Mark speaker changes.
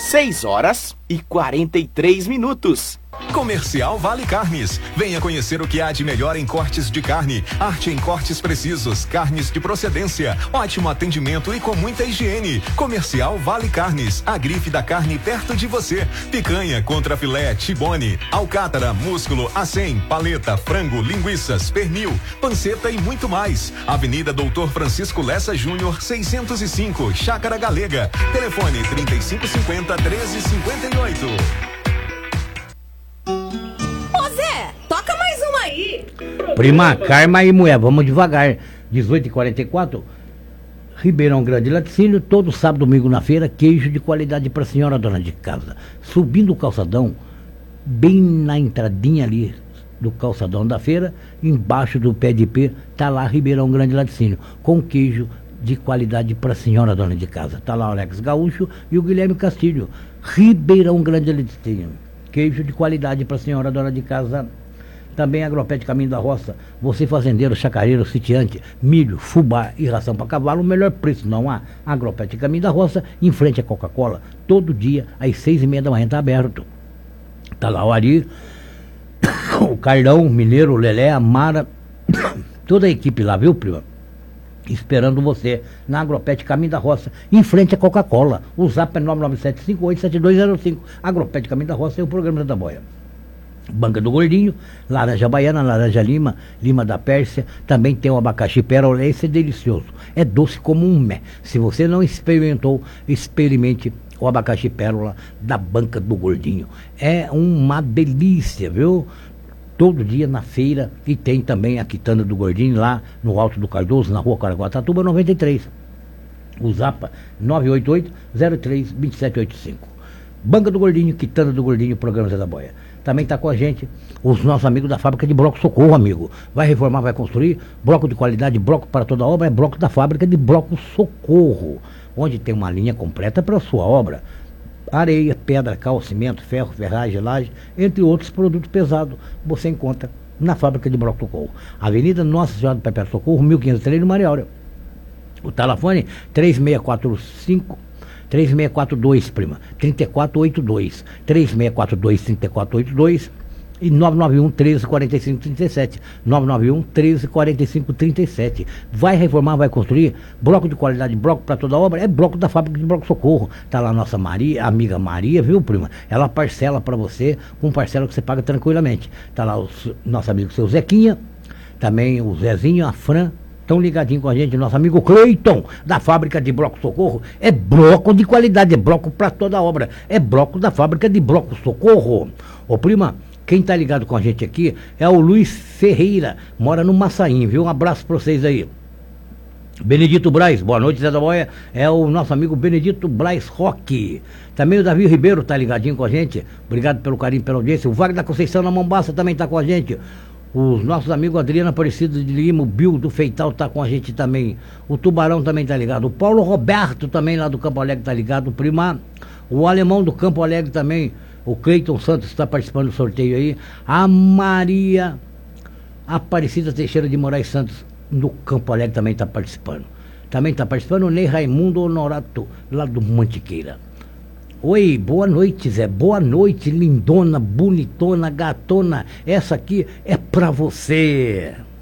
Speaker 1: 6h43.
Speaker 2: Comercial Vale Carnes. Venha conhecer o que há de melhor em cortes de carne, arte em cortes precisos, carnes de procedência, ótimo atendimento e com muita higiene. Comercial Vale Carnes, a grife da carne perto de você. Picanha, contrafilé, tibone, alcátara, músculo, acém, paleta, frango, linguiças, pernil, panceta e muito mais. Avenida Doutor Francisco Lessa Júnior, 605, Chácara Galega. Telefone 3550-1358.
Speaker 3: Prima, Karma e mulher, vamos devagar. 18h44, Ribeirão Grande Laticínio, todo sábado, domingo na feira, queijo de qualidade para a senhora dona de casa. Subindo o calçadão, bem na entradinha ali do calçadão da feira, embaixo do pé de pé, tá lá Ribeirão Grande Laticínio, com queijo de qualidade para a senhora dona de casa. Tá lá o Alex Gaúcho e o Guilherme Castilho. Ribeirão Grande Laticínio, queijo de qualidade para a senhora dona de casa. Também Agropet Caminho da Roça, você fazendeiro, chacareiro, sitiante, milho, fubá e ração para cavalo, o melhor preço não há. Agropet Caminho da Roça, em frente à Coca-Cola, todo dia às 6h30 da manhã está aberto. Tá lá o Ari, o Carlão, o Mineiro, o Lelé, a Mara, toda a equipe lá, viu, prima? Esperando você na Agropet Caminho da Roça, em frente à Coca-Cola. O zap é 997587205. Agropet Caminho da Roça é o programa da Boia. Banca do Gordinho, laranja baiana, laranja lima, lima da Pérsia, também tem o abacaxi pérola, esse é delicioso, é doce como um mé. Se você não experimentou, experimente o abacaxi pérola da Banca do Gordinho, é uma delícia, viu? Todo dia na feira, e tem também a quitanda do Gordinho lá no Alto do Cardoso, na rua Caraguatatuba 93, o Zapa 988-03-2785. Banca do Gordinho, quitanda do Gordinho, programa Zé da Boia. Também está com a gente os nossos amigos da fábrica de bloco Socorro, amigo. Vai reformar, vai construir, bloco de qualidade, bloco para toda obra, é bloco da fábrica de bloco Socorro, onde tem uma linha completa para a sua obra. Areia, pedra, cal, cimento, ferro, ferragem, laje, entre outros produtos pesados, você encontra na fábrica de bloco Socorro. Avenida Nossa Senhora do Perpétuo Socorro, 1503, no Maria Áurea. O telefone 3642, prima, 3482, 3642-3482 e 991-1345-37, 991-1345-37. Vai reformar, vai construir, bloco de qualidade, bloco para toda obra, é bloco da fábrica de bloco Socorro. Tá lá nossa Maria, amiga Maria, viu, prima? Ela parcela para você, com parcela que você paga tranquilamente. Tá lá o nosso amigo seu Zequinha, também o Zezinho, a Fran, estão ligadinho com a gente, nosso amigo Cleiton, da fábrica de bloco Socorro. É bloco de qualidade, é bloco para toda obra, é bloco da fábrica de bloco Socorro. Ô prima, quem tá ligado com a gente aqui é o Luiz Ferreira, mora no Massaim, viu? Um abraço para vocês aí. Benedito Braz, boa noite, Zé da Boia, é o nosso amigo Benedito Braz Roque. Também o Davi Ribeiro tá ligadinho com a gente, obrigado pelo carinho, pela audiência. O Wagner da Conceição na Mombaça também tá com a gente. Os nossos amigos Adriano Aparecido de Lima, o Bill do Feital tá com a gente também. O Tubarão também tá ligado. O Paulo Roberto também lá do Campo Alegre tá ligado. O Prima, o Alemão do Campo Alegre também. O Cleiton Santos está participando do sorteio aí. A Maria Aparecida Teixeira de Moraes Santos do Campo Alegre também tá participando. Também tá participando o Ney Raimundo Honorato, lá do Mantiqueira. Oi, boa noite, Zé. Boa noite, lindona, bonitona, gatona. Essa aqui é pra você.